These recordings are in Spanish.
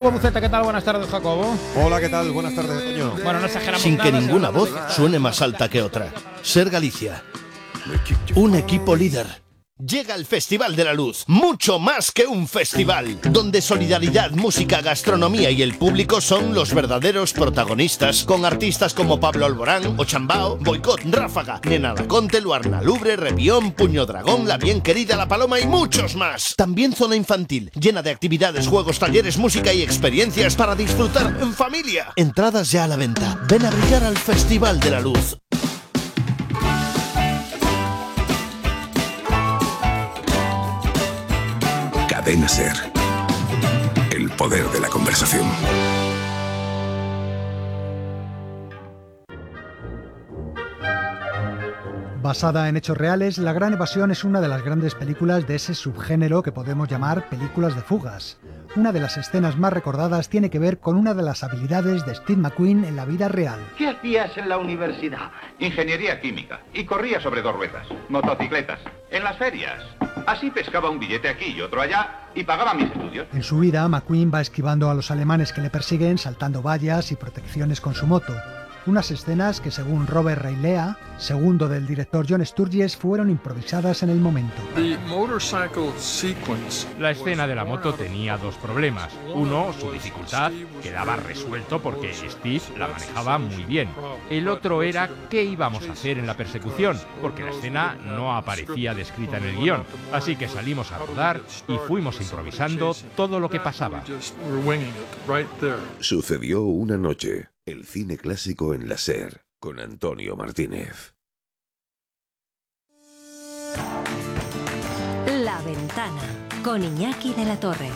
Jacobo Buceta. ¿Qué tal? Buenas tardes, Jacobo. Hola, ¿qué tal? Buenas tardes, Toño. Bueno, no exageramos Sin nada, que ninguna voz suene más alta que otra. Ser Galicia. Un equipo líder. Llega el Festival de la Luz, mucho más que un festival, donde solidaridad, música, gastronomía y el público son los verdaderos protagonistas, con artistas como Pablo Alborán, Ochambao, Boicot, Ráfaga, Nena Laconte, Luarna Lubre, Rebión, Puño Dragón, La Bien Querida, La Paloma y muchos más. También zona infantil, llena de actividades, juegos, talleres, música y experiencias para disfrutar en familia. Entradas ya a la venta. Ven a brillar al Festival de la Luz. Cadena SER. El poder de la conversación. Basada en hechos reales, La Gran Evasión es una de las grandes películas de ese subgénero que podemos llamar películas de fugas. Una de las escenas más recordadas tiene que ver con una de las habilidades de Steve McQueen en la vida real. ¿Qué hacías en la universidad? Ingeniería química. Y corría sobre 2 ruedas. Motocicletas. En las ferias. Así pescaba un billete aquí y otro allá y pagaba mis estudios. En su vida, McQueen va esquivando a los alemanes que le persiguen, saltando vallas y protecciones con su moto. Unas escenas que, según Robert Railea, segundo del director John Sturges, fueron improvisadas en el momento. La escena de la moto tenía 2 problemas. Uno, su dificultad, quedaba resuelto porque Steve la manejaba muy bien. El otro era qué íbamos a hacer en la persecución, porque la escena no aparecía descrita en el guión. Así que salimos a rodar y fuimos improvisando todo lo que pasaba. Sucedió una noche. El cine clásico en la SER, con Antonio Martínez. La Ventana, con Iñaki de la Torre.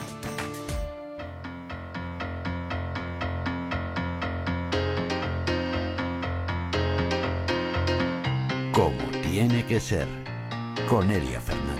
Como tiene que ser, con Elia Fernández.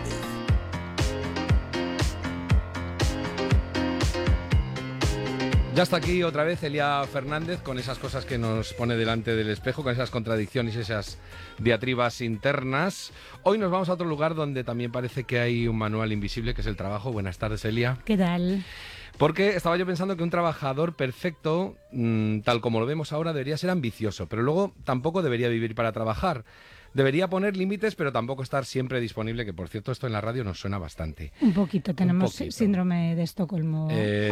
Ya está aquí otra vez Elia Fernández con esas cosas que nos pone delante del espejo, con esas contradicciones y esas diatribas internas. Hoy nos vamos a otro lugar donde también parece que hay un manual invisible, que es el trabajo. Buenas tardes, Elia. ¿Qué tal? Porque estaba yo pensando que un trabajador perfecto, tal como lo vemos ahora, debería ser ambicioso, pero luego tampoco debería vivir para trabajar. Debería poner límites, pero tampoco estar siempre disponible, que por cierto esto en la radio nos suena bastante. Un poquito, tenemos síndrome de Estocolmo.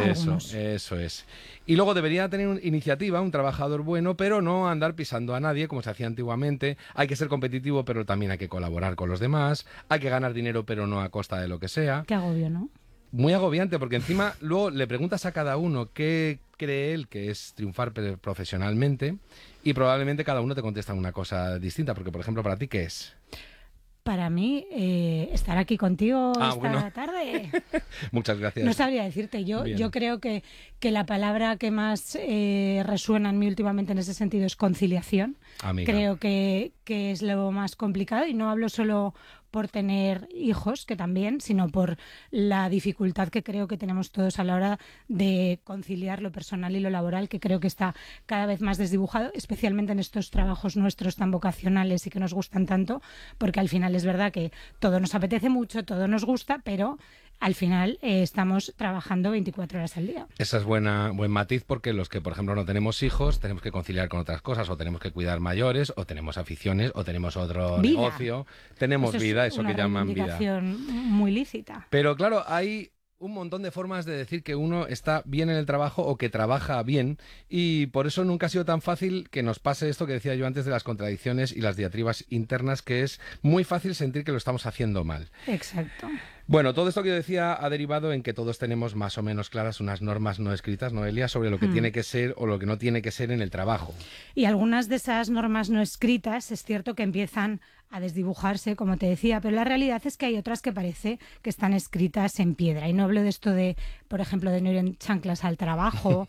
Eso es. Y luego debería tener iniciativa, un trabajador bueno, pero no andar pisando a nadie, como se hacía antiguamente. Hay que ser competitivo, pero también hay que colaborar con los demás. Hay que ganar dinero, pero no a costa de lo que sea. Qué agobio, ¿no? Muy agobiante, porque encima luego le preguntas a cada uno qué cree él que es triunfar profesionalmente y probablemente cada uno te contesta una cosa distinta, porque por ejemplo, para ti, ¿qué es? Para mí, estar aquí contigo esta tarde. Muchas gracias. No sabría decirte. Yo creo que la palabra que más resuena en mí últimamente en ese sentido es conciliación. Amiga. Creo que es lo más complicado, y no hablo solo por tener hijos, que también, sino por la dificultad que creo que tenemos todos a la hora de conciliar lo personal y lo laboral, que creo que está cada vez más desdibujado, especialmente en estos trabajos nuestros tan vocacionales y que nos gustan tanto, porque al final es verdad que todo nos apetece mucho, todo nos gusta, pero al final estamos trabajando 24 horas al día. Esa es buen matiz, porque los que, por ejemplo, no tenemos hijos, tenemos que conciliar con otras cosas, o tenemos que cuidar mayores, o tenemos aficiones, o tenemos otro negocio, tenemos vida, eso que llaman vida. Es una reivindicación muy lícita. Pero claro, hay un montón de formas de decir que uno está bien en el trabajo o que trabaja bien, y por eso nunca ha sido tan fácil que nos pase esto que decía yo antes de las contradicciones y las diatribas internas, que es muy fácil sentir que lo estamos haciendo mal. Exacto. Bueno, todo esto que yo decía ha derivado en que todos tenemos más o menos claras unas normas no escritas, Noelia, sobre lo que tiene que ser o lo que no tiene que ser en el trabajo. Y algunas de esas normas no escritas es cierto que empiezan a desdibujarse, como te decía, pero la realidad es que hay otras que parece que están escritas en piedra. Y no hablo de esto de, por ejemplo, de no ir en chanclas al trabajo,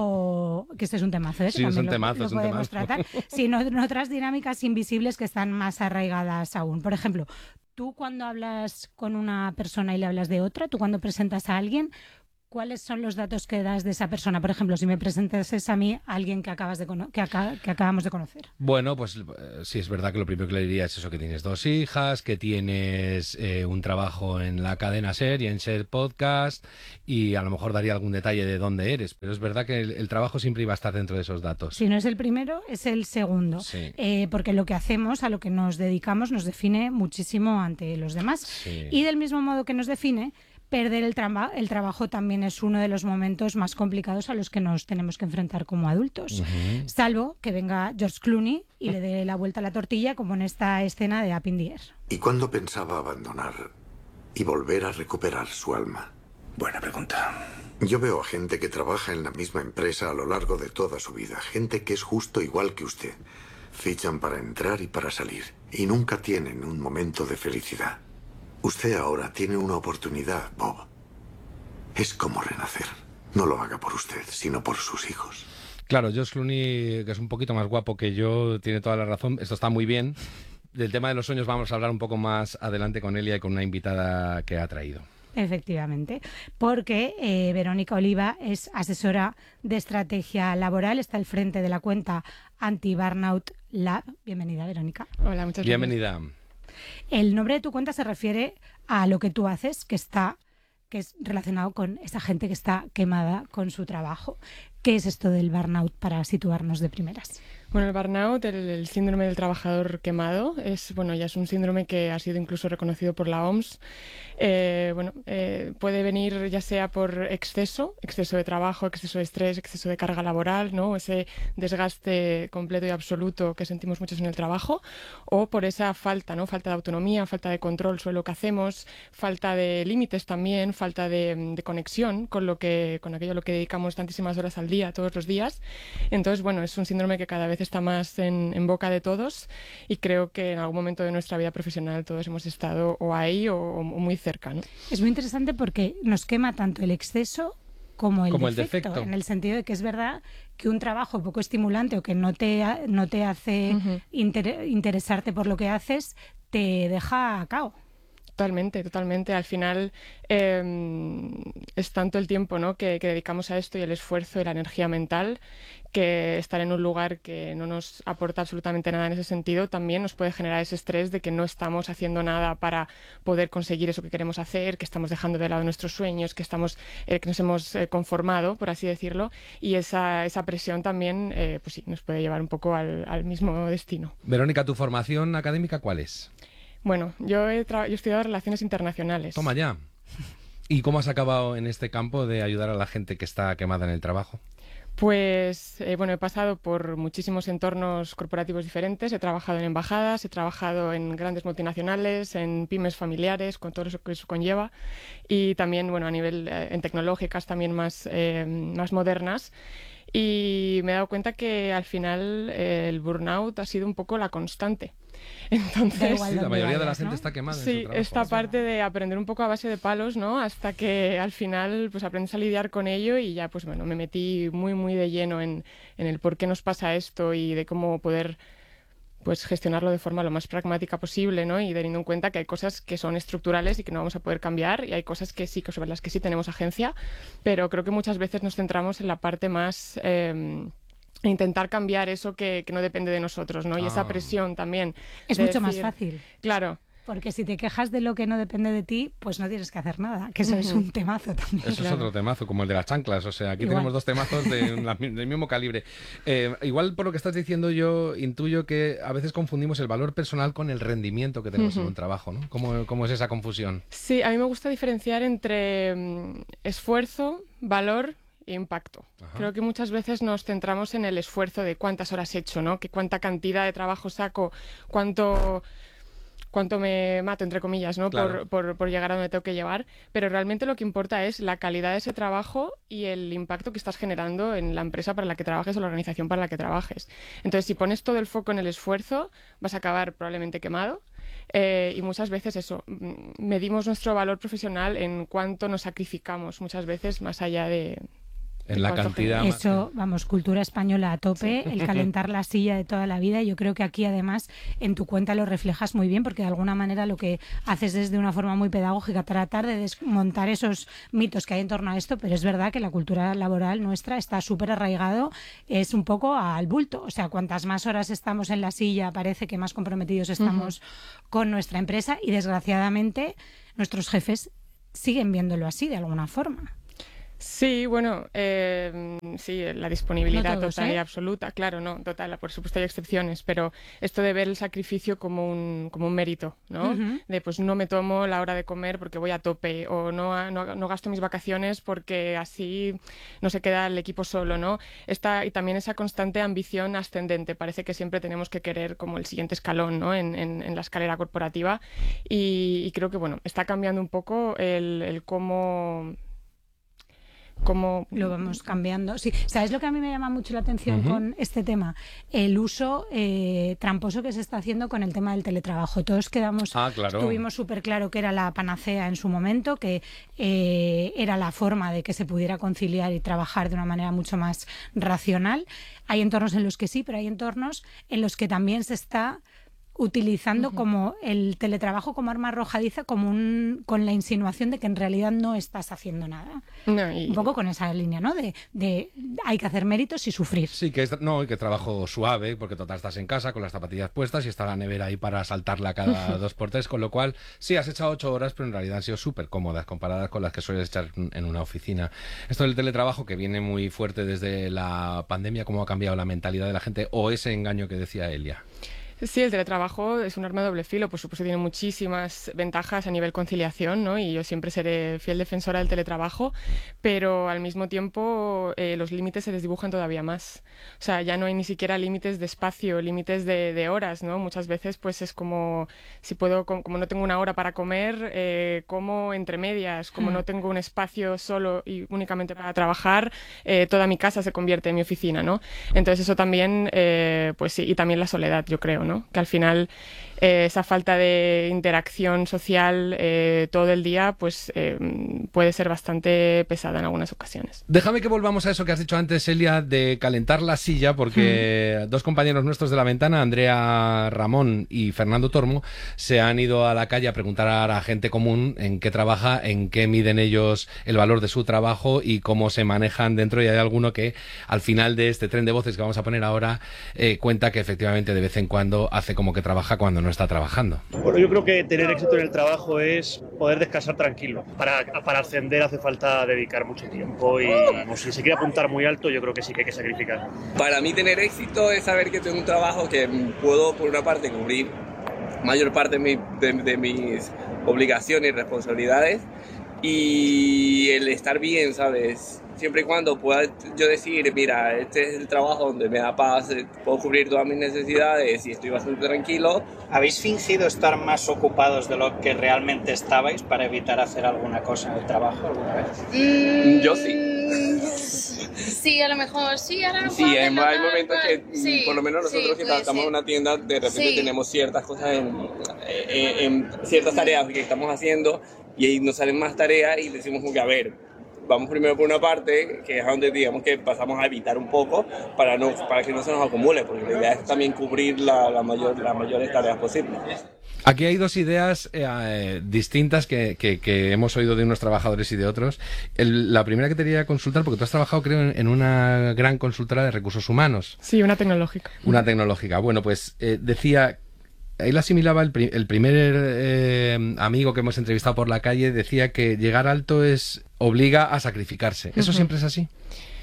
o que este es un temazo, Sí, es un temazo, es un podemos tratar, sino en otras dinámicas invisibles que están más arraigadas aún. Por ejemplo, tú cuando hablas con una persona y le hablas de otra, tú cuando presentas a alguien, ¿cuáles son los datos que das de esa persona? Por ejemplo, si me presentases a mí a alguien que acabamos de conocer. Bueno, pues sí, es verdad que lo primero que le diría es eso, que tienes 2 hijas, que tienes un trabajo en la cadena SER y en SER Podcast, y a lo mejor daría algún detalle de dónde eres, pero es verdad que el trabajo siempre iba a estar dentro de esos datos. Si no es el primero, es el segundo, sí. Porque lo que hacemos, a lo que nos dedicamos, nos define muchísimo ante los demás. Sí. Y del mismo modo que nos define, perder el trabajo también es uno de los momentos más complicados a los que nos tenemos que enfrentar como adultos. Salvo que venga George Clooney y le dé la vuelta a la tortilla, como en esta escena de Up in the Air. ¿Y cuándo pensaba abandonar y volver a recuperar su alma? Buena pregunta. Yo veo a gente que trabaja en la misma empresa a lo largo de toda su vida. Gente que es justo igual que usted. Fichan para entrar y para salir. Y nunca tienen un momento de felicidad. Usted ahora tiene una oportunidad, Bob. Es como renacer. No lo haga por usted, sino por sus hijos. Claro, George Clooney, que es un poquito más guapo que yo, tiene toda la razón. Esto está muy bien. Del tema de los sueños vamos a hablar un poco más adelante con Elia y con una invitada que ha traído. Efectivamente, porque Verónica Oliva es asesora de estrategia laboral, está al frente de la cuenta Anti-Burnout Lab. Bienvenida, Verónica. Hola, muchas gracias. Bienvenida. El nombre de tu cuenta se refiere a lo que tú haces, que es relacionado con esa gente que está quemada con su trabajo. ¿Qué es esto del burnout para situarnos de primeras? Bueno, el burnout, el síndrome del trabajador quemado, ya es un síndrome que ha sido incluso reconocido por la OMS. Puede venir ya sea por exceso de trabajo, exceso de estrés, exceso de carga laboral, ¿no? Ese desgaste completo y absoluto que sentimos muchos en el trabajo, o por esa falta, ¿no? Falta de autonomía, falta de control sobre lo que hacemos, falta de límites también, falta de conexión con aquello a lo que dedicamos tantísimas horas al día, todos los días. Entonces, es un síndrome que cada vez está más en boca de todos, y creo que en algún momento de nuestra vida profesional todos hemos estado o ahí o muy cerca, ¿no? Es muy interesante porque nos quema tanto el exceso como el defecto, en el sentido de que es verdad que un trabajo poco estimulante o que no te hace interesarte por lo que haces, te deja a cao. Totalmente. Al final es tanto el tiempo, ¿no? que dedicamos a esto, y el esfuerzo y la energía mental, que estar en un lugar que no nos aporta absolutamente nada en ese sentido también nos puede generar ese estrés de que no estamos haciendo nada para poder conseguir eso que queremos hacer, que estamos dejando de lado nuestros sueños, que nos hemos conformado, por así decirlo, y esa presión también nos puede llevar un poco al mismo destino. Verónica, ¿tu formación académica cuál es? Bueno, yo he estudiado Relaciones Internacionales. Toma ya. ¿Y cómo has acabado en este campo de ayudar a la gente que está quemada en el trabajo? Pues, he pasado por muchísimos entornos corporativos diferentes. He trabajado en embajadas, he trabajado en grandes multinacionales, en pymes familiares, con todo eso que eso conlleva. Y también, a nivel en tecnológicas también más modernas. Y me he dado cuenta que al final el burnout ha sido un poco la constante. Entonces, la mayoría de la gente está quemada en su trabajo. Esta parte de aprender un poco a base de palos, ¿no? Hasta que al final aprendes a lidiar con ello, y ya me metí muy muy de lleno en el por qué nos pasa esto y de cómo poder gestionarlo de forma lo más pragmática posible, ¿no? Y teniendo en cuenta que hay cosas que son estructurales y que no vamos a poder cambiar, y hay cosas que sí, sobre las que sí tenemos agencia, pero creo que muchas veces nos centramos en la parte más intentar cambiar eso que no depende de nosotros, ¿no? Y esa presión también. Es mucho más fácil. Claro. Porque si te quejas de lo que no depende de ti, pues no tienes que hacer nada, que eso es un temazo también. Eso es otro temazo, como el de las chanclas. O sea, aquí tenemos dos temazos del mismo calibre. Igual por lo que estás diciendo, yo intuyo que a veces confundimos el valor personal con el rendimiento que tenemos en un trabajo, ¿no? ¿Cómo es esa confusión? Sí, a mí me gusta diferenciar entre esfuerzo, valor e impacto. Ajá. Creo que muchas veces nos centramos en el esfuerzo de cuántas horas he hecho, ¿no? Que cuánta cantidad de trabajo saco, cuánto me mato, entre comillas, ¿no? Claro. por llegar a donde tengo que llevar, pero realmente lo que importa es la calidad de ese trabajo y el impacto que estás generando en la empresa para la que trabajes o la organización para la que trabajes. Entonces, si pones todo el foco en el esfuerzo, vas a acabar probablemente quemado. Y muchas veces medimos nuestro valor profesional en cuánto nos sacrificamos, muchas veces más allá de en la cantidad. Eso, vamos, cultura española a tope, el calentar la silla de toda la vida. Yo creo que aquí además en tu cuenta lo reflejas muy bien, porque de alguna manera lo que haces es de una forma muy pedagógica tratar de desmontar esos mitos que hay en torno a esto, pero es verdad que la cultura laboral nuestra está súper arraigado, es un poco al bulto. O sea, cuantas más horas estamos en la silla, parece que más comprometidos estamos con nuestra empresa, y desgraciadamente nuestros jefes siguen viéndolo así de alguna forma. Sí, bueno, sí, la disponibilidad No todos, total y absoluta, claro, no, total, por supuesto hay excepciones, pero esto de ver el sacrificio como un mérito, ¿no? De pues no me tomo la hora de comer porque voy a tope, o no gasto mis vacaciones porque así no se queda el equipo solo, ¿no? Y también esa constante ambición ascendente, parece que siempre tenemos que querer como el siguiente escalón, ¿no? En la escalera corporativa, y creo que, bueno, está cambiando un poco el cómo lo vamos cambiando. Sí, ¿sabes lo que a mí me llama mucho la atención con este tema? El uso tramposo que se está haciendo con el tema del teletrabajo. Todos tuvimos súper claro que era la panacea en su momento, que era la forma de que se pudiera conciliar y trabajar de una manera mucho más racional. Hay entornos en los que sí, pero hay entornos en los que también se está utilizando como el teletrabajo como arma arrojadiza, con la insinuación de que en realidad no estás haciendo nada. Un poco con esa línea, ¿no? De hay que hacer méritos y sufrir. Sí, que trabajo suave, porque total estás en casa con las zapatillas puestas y está la nevera ahí para saltarla cada 2x3, con lo cual sí, has echado 8 horas, pero en realidad han sido súper cómodas comparadas con las que sueles echar en una oficina. Esto del teletrabajo, que viene muy fuerte desde la pandemia, ¿cómo ha cambiado la mentalidad de la gente o ese engaño que decía Elia? Sí, el teletrabajo es un arma de doble filo, por supuesto tiene muchísimas ventajas a nivel conciliación, ¿no? Y yo siempre seré fiel defensora del teletrabajo, pero al mismo tiempo los límites se desdibujan todavía más. O sea, ya no hay ni siquiera límites de espacio, límites de horas, ¿no? Muchas veces pues es como, si puedo, como no tengo una hora para comer, como entre medias, como no tengo un espacio solo y únicamente para trabajar, toda mi casa se convierte en mi oficina, ¿no? Entonces eso también, pues sí, y también la soledad, yo creo, ¿no? Que al final esa falta de interacción social todo el día pues puede ser bastante pesada en algunas ocasiones. Déjame que volvamos a eso que has dicho antes, Elia, de calentar la silla, porque dos compañeros nuestros de La Ventana, Andrea Ramón y Fernando Tormo, se han ido a la calle a preguntar a la gente común en qué trabaja, en qué miden ellos el valor de su trabajo y cómo se manejan dentro, y hay alguno que al final de este tren de voces que vamos a poner ahora cuenta que efectivamente de vez en cuando hace como que trabaja cuando no está trabajando. Bueno, yo creo que tener éxito en el trabajo es poder descansar tranquilo. Para ascender hace falta dedicar mucho tiempo y si se quiere apuntar muy alto, yo creo que sí que hay que sacrificar. Para mí tener éxito es saber que tengo un trabajo que puedo, por una parte, cubrir mayor parte de mis obligaciones y responsabilidades, y el estar bien, ¿sabes? Siempre y cuando pueda yo decir, mira, este es el trabajo donde me da paz, puedo cubrir todas mis necesidades y estoy bastante tranquilo. ¿Habéis fingido estar más ocupados de lo que realmente estabais para evitar hacer alguna cosa en el trabajo alguna vez? Yo sí. Sí, a lo mejor sí, ahora no sí, puedo hay momentos que, sí, por lo menos nosotros que trabajamos en una tienda, de repente tenemos ciertas cosas en ciertas tareas que estamos haciendo, y ahí nos salen más tareas y decimos como que, a ver, vamos primero por una parte, que es donde digamos que pasamos a evitar un poco para que no se nos acumule, porque la idea es también cubrir las mayores tareas posibles. Aquí hay dos ideas distintas que hemos oído de unos trabajadores y de otros. La primera que te quería consultar, porque tú has trabajado, creo, en una gran consultora de recursos humanos. Sí, una tecnológica. Una tecnológica. Bueno, pues decía... Él asimilaba el primer amigo que hemos entrevistado por la calle, decía que llegar alto obliga a sacrificarse. ¿Eso siempre es así?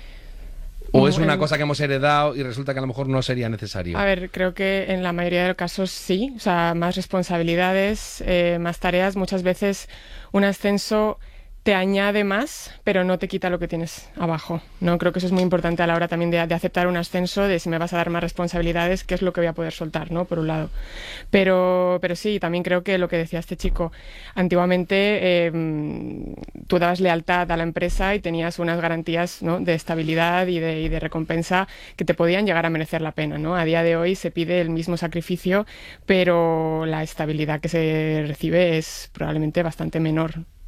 ¿O es una cosa que hemos heredado y resulta que a lo mejor no sería necesario? A ver, creo que en la mayoría de los casos sí. O sea, más responsabilidades, más tareas. Muchas veces un ascenso te añade más, pero no te quita lo que tienes abajo, ¿no? Creo que eso es muy importante a la hora también de aceptar un ascenso, de si me vas a dar más responsabilidades, qué es lo que voy a poder soltar, ¿no? Por un lado. Pero sí, también creo que lo que decía este chico, antiguamente tú dabas lealtad a la empresa y tenías unas garantías, ¿no?, de estabilidad y de recompensa que te podían llegar a merecer la pena, ¿no? A día de hoy se pide el mismo sacrificio, pero la estabilidad que se recibe es probablemente bastante menor.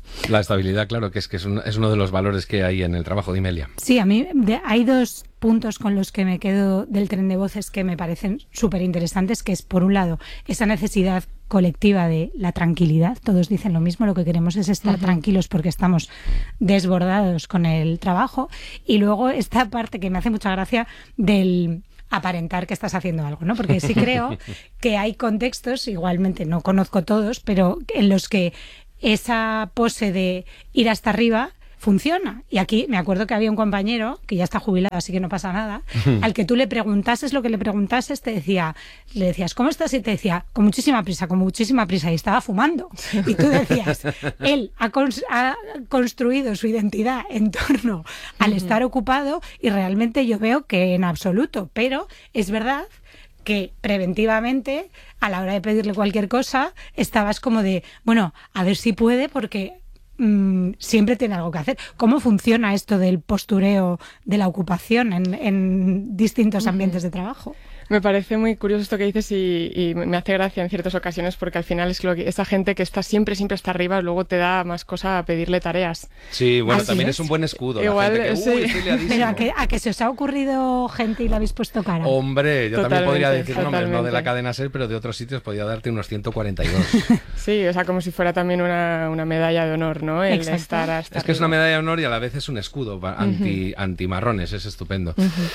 La estabilidad, claro, que es uno de los valores que hay en el trabajo. Dime, Elia. Sí, a mí hay dos puntos con los que me quedo del tren de voces que me parecen súper interesantes, que es, por un lado, esa necesidad colectiva de la tranquilidad. Todos dicen lo mismo, lo que queremos es estar tranquilos porque estamos desbordados con el trabajo. Y luego esta parte que me hace mucha gracia del aparentar que estás haciendo algo, ¿no? Porque sí creo que hay contextos, igualmente no conozco todos, pero en los que esa pose de ir hasta arriba funciona. Y aquí me acuerdo que había un compañero, que ya está jubilado, así que no pasa nada, al que tú le preguntases lo que le preguntases, le decías, ¿cómo estás? Y te decía, con muchísima prisa, y estaba fumando. Y tú decías, él ha construido su identidad en torno al estar ocupado, y realmente yo veo que en absoluto, pero es verdad que preventivamente, a la hora de pedirle cualquier cosa, estabas como de, bueno, a ver si puede, porque siempre tiene algo que hacer. ¿Cómo funciona esto del postureo de la ocupación en distintos ambientes de trabajo? Me parece muy curioso esto que dices y me hace gracia en ciertas ocasiones porque al final es que esa gente que está siempre está arriba luego te da más cosa a pedirle tareas. Sí, bueno, también es un buen escudo. Igual, la gente que, Pero ¿a que se os ha ocurrido gente y le habéis puesto cara? Hombre, yo también podría decir nombres, no de la cadena SER, pero de otros sitios podría darte unos 142. Sí, o sea, como si fuera también una medalla de honor, ¿no? El estar hasta es que es una medalla de honor y a la vez es un escudo anti-marrones, es estupendo.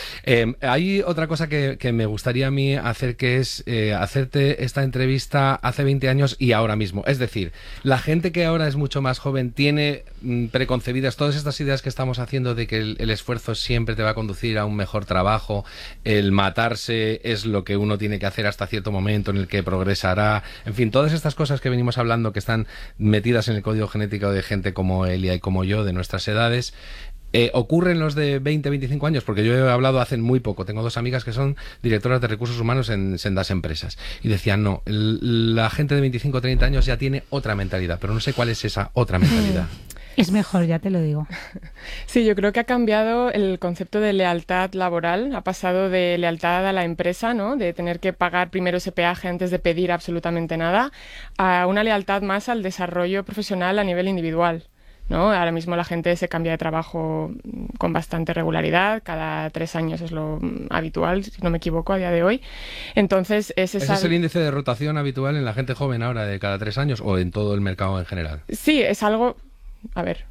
Hay otra cosa que me gustaría a mí hacer, que es hacerte esta entrevista hace 20 años y ahora mismo. Es decir, la gente que ahora es mucho más joven tiene preconcebidas todas estas ideas que estamos haciendo de que el esfuerzo siempre te va a conducir a un mejor trabajo, el matarse es lo que uno tiene que hacer hasta cierto momento en el que progresará, en fin, todas estas cosas que venimos hablando que están metidas en el código genético de gente como Elia y como yo, de nuestras edades. ¿Ocurren los de 20, 25 años? Porque yo he hablado hace muy poco. Tengo dos amigas que son directoras de recursos humanos en sendas empresas. Y decían, no, la gente de 25, 30 años ya tiene otra mentalidad, pero no sé cuál es esa otra mentalidad. Es mejor, ya te lo digo. Sí, yo creo que ha cambiado el concepto de lealtad laboral. Ha pasado de lealtad a la empresa, ¿no? De tener que pagar primero ese peaje antes de pedir absolutamente nada, a una lealtad más al desarrollo profesional a nivel individual, ¿no? Ahora mismo la gente se cambia de trabajo con bastante regularidad, cada 3 años es lo habitual, si no me equivoco, a día de hoy. Entonces, ¿Ese es el índice de rotación habitual en la gente joven ahora, de cada 3 años, o en todo el mercado en general? Sí, es algo... A ver...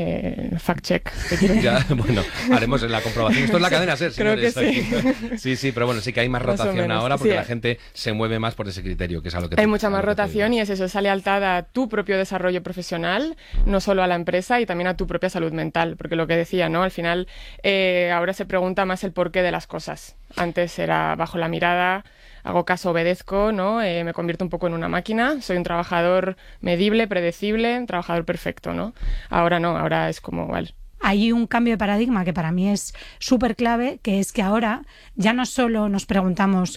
fact check. Ya, bueno, haremos la comprobación. Esto es la cadena SER, creo que sí. Sí, pero bueno, sí que hay más rotación ahora porque la gente se mueve más por ese criterio, que es a lo que hay mucha más rotación y es eso, esa lealtad a tu propio desarrollo profesional, no solo a la empresa, y también a tu propia salud mental, porque lo que decía, ¿no? Al final ahora se pregunta más el porqué de las cosas. Antes era bajo la mirada, hago caso, obedezco, ¿no? Me convierto un poco en una máquina, soy un trabajador medible, predecible, un trabajador perfecto, ¿no? Ahora no, ahora es como, vale. Hay un cambio de paradigma que para mí es súper clave, que es que ahora ya no solo nos preguntamos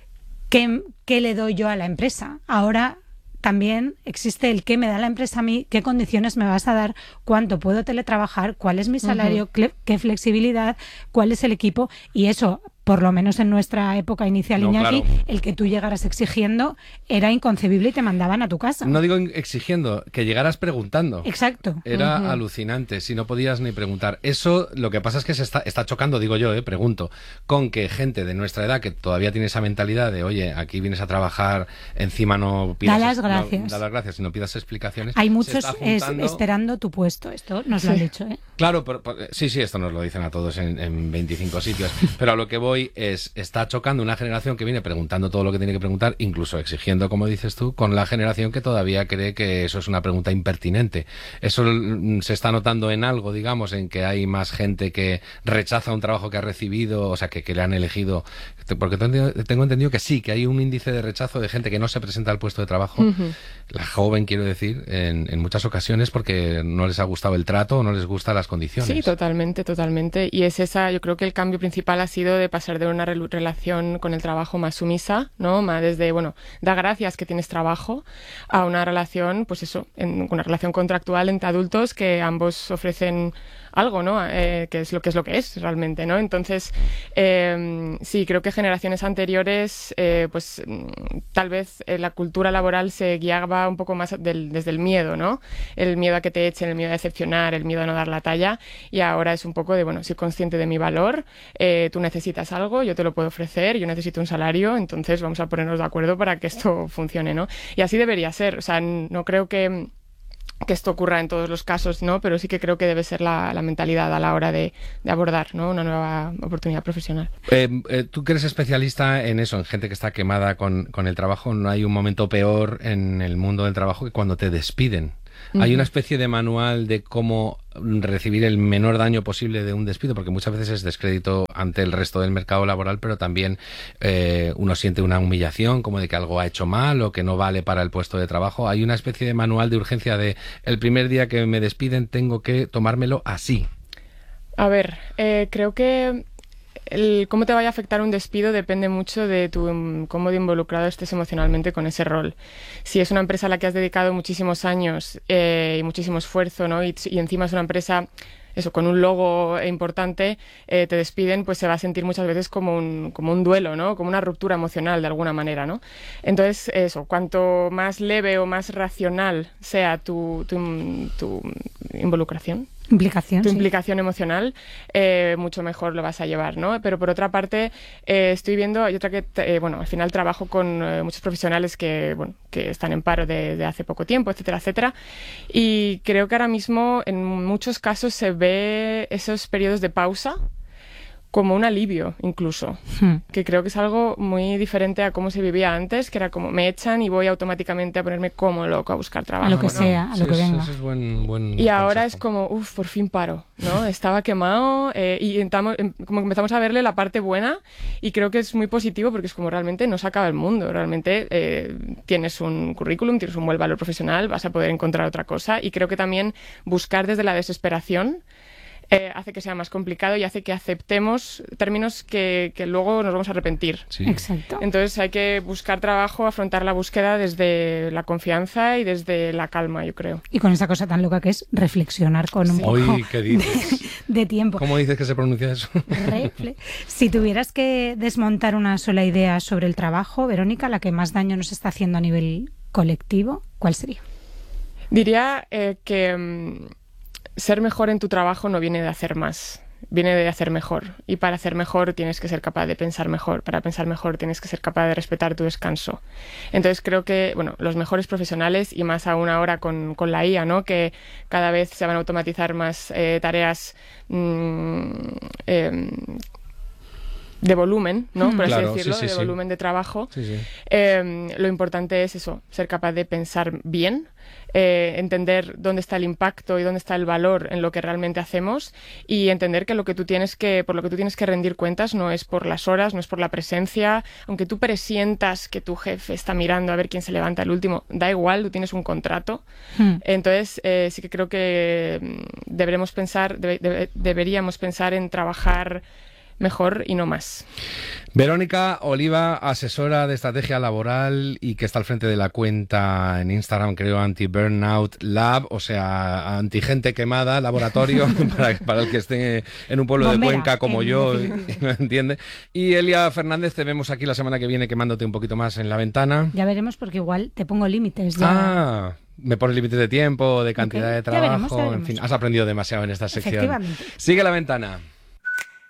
qué le doy yo a la empresa, ahora también existe el qué me da la empresa a mí, qué condiciones me vas a dar, cuánto puedo teletrabajar, cuál es mi salario, qué flexibilidad, cuál es el equipo, y eso... Por lo menos en nuestra época inicial, Iñaki, claro, el que tú llegaras exigiendo era inconcebible y te mandaban a tu casa. No digo exigiendo, que llegaras preguntando. Exacto. Era alucinante, si no podías ni preguntar. Eso, lo que pasa es que se está chocando, digo yo, pregunto, con que gente de nuestra edad que todavía tiene esa mentalidad de, oye, aquí vienes a trabajar, encima no pidas... Da las gracias. No, da las gracias y no pidas explicaciones. Hay muchos esperando tu puesto, esto nos lo han dicho, ¿eh? Claro, pero, sí, esto nos lo dicen a todos en 25 sitios, pero a lo que voy está chocando una generación que viene preguntando todo lo que tiene que preguntar, incluso exigiendo, como dices tú, con la generación que todavía cree que eso es una pregunta impertinente. Eso se está notando en algo, digamos, en que hay más gente que rechaza un trabajo que ha recibido, o sea, que le han elegido, porque tengo entendido que sí, que hay un índice de rechazo de gente que no se presenta al puesto de trabajo, la joven, quiero decir, en muchas ocasiones porque no les ha gustado el trato o no les gustan las condiciones. Sí, totalmente. Y es esa, yo creo que el cambio principal ha sido de pasar pasar de una relación con el trabajo más sumisa, ¿no? Más desde, bueno, da gracias que tienes trabajo, a una relación, pues eso, una relación contractual entre adultos que ambos ofrecen algo, ¿no? Que es lo que es realmente, ¿no? Entonces, sí, creo que generaciones anteriores, pues tal vez la cultura laboral se guiaba un poco más desde el miedo, ¿no? El miedo a que te echen, el miedo a decepcionar, el miedo a no dar la talla, y ahora es un poco de, bueno, soy consciente de mi valor, tú necesitas algo, yo te lo puedo ofrecer, yo necesito un salario, entonces vamos a ponernos de acuerdo para que esto funcione, ¿no? Y así debería ser, o sea, no creo que esto ocurra en todos los casos, ¿no? Pero sí que creo que debe ser la mentalidad a la hora de abordar, ¿no? Una nueva oportunidad profesional. Tú que eres especialista en eso, en gente que está quemada con el trabajo, no hay un momento peor en el mundo del trabajo que cuando te despiden. Hay una especie de manual de cómo recibir el menor daño posible de un despido, porque muchas veces es descrédito ante el resto del mercado laboral, pero también uno siente una humillación, como de que algo ha hecho mal o que no vale para el puesto de trabajo. Hay una especie de manual de urgencia de el primer día que me despiden tengo que tomármelo así. A ver, creo que cómo te vaya a afectar un despido depende mucho de cómo de involucrado estés emocionalmente con ese rol. Si es una empresa a la que has dedicado muchísimos años y muchísimo esfuerzo, ¿no? y encima es una empresa eso, con un logo importante, te despiden, pues se va a sentir muchas veces como un duelo, ¿no? Como una ruptura emocional de alguna manera, ¿no? Entonces, eso, cuanto más leve o más racional sea tu involucración, tu implicación emocional, mucho mejor lo vas a llevar, ¿no? Pero por otra parte, estoy viendo, hay otra que, bueno, al final trabajo con muchos profesionales que están en paro de hace poco tiempo, etcétera, etcétera, y creo que ahora mismo en muchos casos se ve esos periodos de pausa como un alivio, incluso, que creo que es algo muy diferente a cómo se vivía antes, que era como me echan y voy automáticamente a ponerme como loco a buscar trabajo. A lo que sea, a lo que venga. Eso es buen y ahora es como, por fin paro, ¿no? Estaba quemado y como que empezamos a verle la parte buena, y creo que es muy positivo porque es como realmente no se acaba el mundo, realmente tienes un currículum, tienes un buen valor profesional, vas a poder encontrar otra cosa, y creo que también buscar desde la desesperación hace que sea más complicado y hace que aceptemos términos que luego nos vamos a arrepentir. Sí. Exacto. Entonces hay que buscar trabajo, afrontar la búsqueda desde la confianza y desde la calma, yo creo. Y con esa cosa tan loca que es reflexionar con un poco ¿qué dices? de tiempo. ¿Cómo dices que se pronuncia eso? Si tuvieras que desmontar una sola idea sobre el trabajo, Verónica, la que más daño nos está haciendo a nivel colectivo, ¿cuál sería? Diría que ser mejor en tu trabajo no viene de hacer más, viene de hacer mejor. Y para hacer mejor tienes que ser capaz de pensar mejor. Para pensar mejor tienes que ser capaz de respetar tu descanso. Entonces creo que, bueno, los mejores profesionales, y más aún ahora con la IA, ¿no? Que cada vez se van a automatizar más tareas de volumen, ¿no? Por así decirlo, de volumen de trabajo. Lo importante es eso, ser capaz de pensar bien, entender dónde está el impacto y dónde está el valor en lo que realmente hacemos, y entender que por lo que tú tienes que rendir cuentas no es por las horas, no es por la presencia, aunque tú presientas que tu jefe está mirando a ver quién se levanta el último, da igual, tú tienes un contrato. Entonces sí que creo que deberíamos pensar en trabajar mejor y no más. Verónica Oliva, asesora de estrategia laboral y que está al frente de la cuenta en Instagram, creo, Anti-Burnout Lab, o sea, anti-gente quemada, laboratorio, para el que esté en un pueblo de Cuenca como yo, ¿me entiende? Y Elia Fernández, te vemos aquí la semana que viene quemándote un poquito más en la ventana. Ya veremos, porque igual te pongo límites. Ya. Me pones límites de tiempo, de cantidad de trabajo, ya veremos. En fin, has aprendido demasiado en esta sección. Efectivamente. Sigue la ventana.